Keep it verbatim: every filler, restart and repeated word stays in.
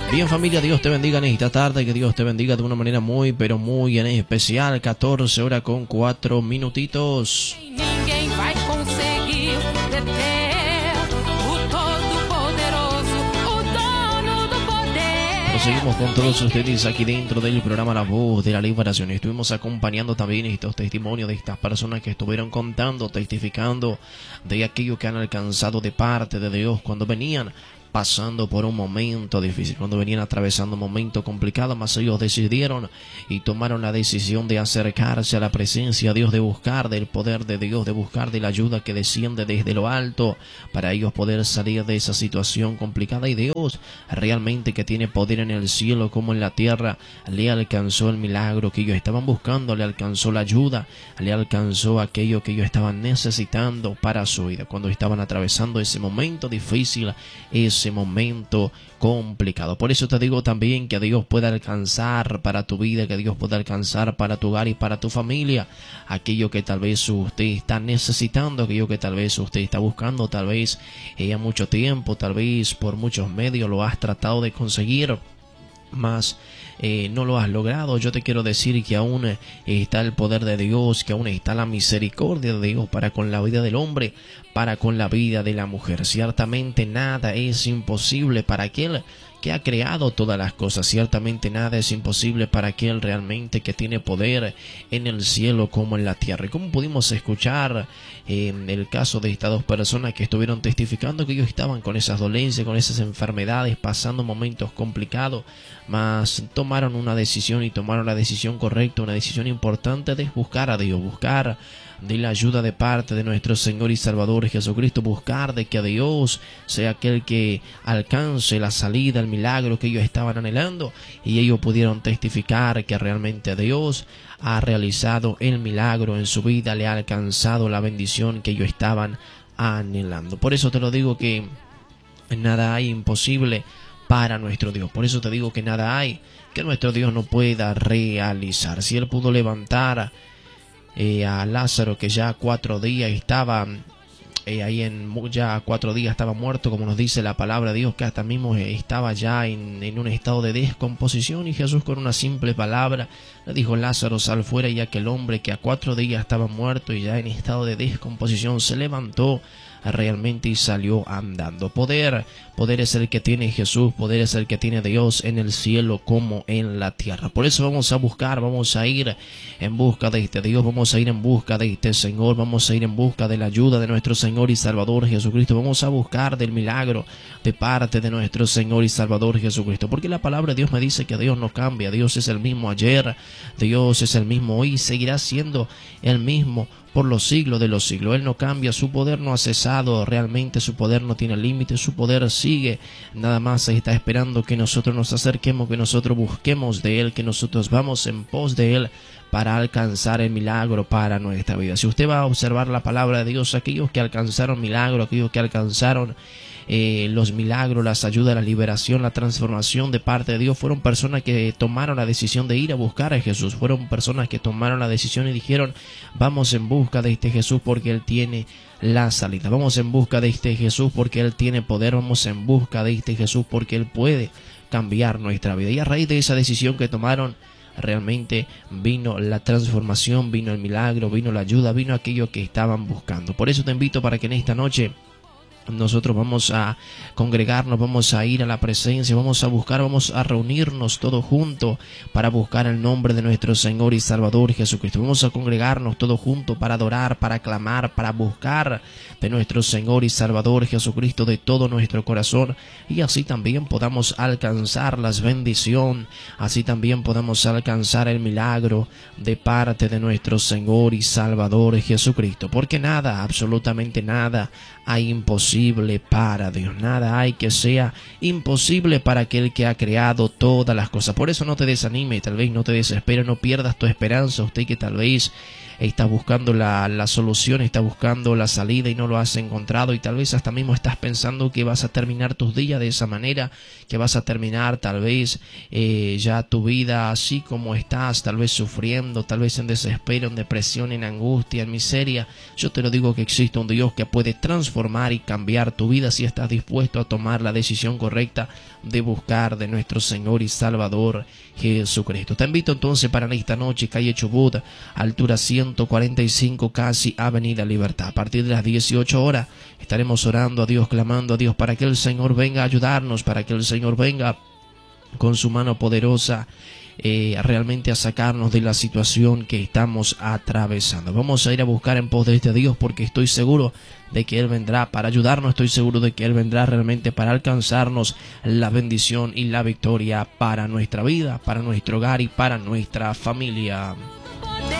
Bien, familia, Dios te bendiga en esta tarde, que Dios te bendiga de una manera muy, pero muy en especial. catorce horas con cuatro minutitos. Ninguém vai conseguir deter o Todo-Poderoso, o dono do poder. Proseguimos con todos ustedes aquí dentro del programa La Voz de la Liberación. Estuvimos acompañando también estos testimonios de estas personas que estuvieron contando, testificando de aquello que han alcanzado de parte de Dios cuando venían pasando por un momento difícil, cuando venían atravesando un momento complicado, mas ellos decidieron y tomaron la decisión de acercarse a la presencia de Dios, de buscar del poder de Dios, de buscar de la ayuda que desciende desde lo alto, para ellos poder salir de esa situación complicada. Y Dios, realmente que tiene poder en el cielo como en la tierra, le alcanzó el milagro que ellos estaban buscando, le alcanzó la ayuda, le alcanzó aquello que ellos estaban necesitando para su vida, cuando estaban atravesando ese momento difícil, ese momento complicado. Por eso te digo también que Dios puede alcanzar para tu vida, que Dios puede alcanzar para tu hogar y para tu familia aquello que tal vez usted está necesitando, aquello que tal vez usted está buscando, tal vez eh, mucho tiempo, tal vez por muchos medios lo has tratado de conseguir, mas eh, no lo has logrado. Yo te quiero decir que aún eh, está el poder de Dios, que aún está la misericordia de Dios para con la vida del hombre, para con la vida de la mujer. Ciertamente nada es imposible para aquel que ha creado todas las cosas. Ciertamente nada es imposible para aquel realmente que tiene poder en el cielo como en la tierra. Y como pudimos escuchar en el caso de estas dos personas que estuvieron testificando que ellos estaban con esas dolencias, con esas enfermedades, pasando momentos complicados, mas tomaron una decisión y tomaron la decisión correcta, una decisión importante de buscar a Dios, buscar de la ayuda de parte de nuestro Señor y Salvador Jesucristo, buscar de que Dios sea aquel que alcance la salida, el milagro que ellos estaban anhelando, y ellos pudieron testificar que realmente Dios ha realizado el milagro en su vida, le ha alcanzado la bendición que ellos estaban anhelando. Por eso te lo digo que nada hay imposible para nuestro Dios. Por eso te digo que nada hay que nuestro Dios no pueda realizar. Si Él pudo levantar Eh, a Lázaro, que ya cuatro días estaba eh, ahí en ya cuatro días estaba muerto, como nos dice la palabra de Dios, que hasta mismo eh, estaba ya en, en un estado de descomposición, y Jesús con una simple palabra le dijo: Lázaro, sal fuera. Y aquel hombre que a cuatro días estaba muerto y ya en estado de descomposición se levantó realmente y salió andando. Poder, poder es el que tiene Jesús, poder es el que tiene Dios en el cielo como en la tierra. Por eso vamos a buscar, vamos a ir en busca de este Dios, vamos a ir en busca de este Señor, vamos a ir en busca de la ayuda de nuestro Señor y Salvador Jesucristo, vamos a buscar del milagro de parte de nuestro Señor y Salvador Jesucristo, porque la palabra de Dios me dice que Dios no cambia. Dios es el mismo ayer, Dios es el mismo hoy, seguirá siendo el mismo por los siglos de los siglos. Él no cambia, su poder no ha cesado, realmente su poder no tiene límites, su poder sigue, nada más está esperando que nosotros nos acerquemos, que nosotros busquemos de Él, que nosotros vamos en pos de Él para alcanzar el milagro para nuestra vida. Si usted va a observar la palabra de Dios, aquellos que alcanzaron milagro, aquellos que alcanzaron Eh, los milagros, las ayudas, la liberación, la transformación de parte de Dios, fueron personas que tomaron la decisión de ir a buscar a Jesús, fueron personas que tomaron la decisión y dijeron: vamos en busca de este Jesús porque Él tiene la salida, vamos en busca de este Jesús porque Él tiene poder, vamos en busca de este Jesús porque Él puede cambiar nuestra vida. Y a raíz de esa decisión que tomaron, realmente vino la transformación, vino el milagro, vino la ayuda, vino aquello que estaban buscando. Por eso te invito para que en esta noche nosotros vamos a congregarnos, vamos a ir a la presencia, vamos a buscar, vamos a reunirnos todos juntos para buscar el nombre de nuestro Señor y Salvador Jesucristo. Vamos a congregarnos todos juntos para adorar, para clamar, para buscar de nuestro Señor y Salvador Jesucristo de todo nuestro corazón, y así también podamos alcanzar las bendiciones, así también podamos alcanzar el milagro de parte de nuestro Señor y Salvador Jesucristo, porque nada, absolutamente nada hay imposible para Dios, nada hay que sea imposible para aquel que ha creado todas las cosas. Por eso no te desanimes, tal vez no te desesperes, no pierdas tu esperanza. Usted que tal vez estás buscando la, la solución, estás buscando la salida y no lo has encontrado, y tal vez hasta mismo estás pensando que vas a terminar tus días de esa manera, que vas a terminar tal vez eh, ya tu vida así como estás, tal vez sufriendo, tal vez en desespero, en depresión, en angustia, en miseria. Yo te lo digo que existe un Dios que puede transformar y cambiar tu vida si estás dispuesto a tomar la decisión correcta de buscar de nuestro Señor y Salvador Jesucristo. Te invito entonces para esta noche, calle Chubut, altura ciento cuarenta y cinco, casi Avenida Libertad. A partir de las dieciocho horas estaremos orando a Dios, clamando a Dios para que el Señor venga a ayudarnos, para que el Señor venga con su mano poderosa Eh, realmente a sacarnos de la situación que estamos atravesando. Vamos a ir a buscar en pos de este Dios, porque estoy seguro de que Él vendrá para ayudarnos, estoy seguro de que Él vendrá realmente para alcanzarnos la bendición y la victoria para nuestra vida, para nuestro hogar y para nuestra familia.